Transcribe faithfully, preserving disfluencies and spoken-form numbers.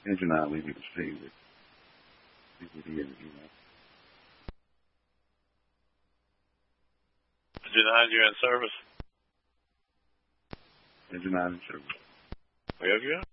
Engine nine leaving the street with C B D and you know. Engine nine, you're in service? Engine nine in service. Where have you?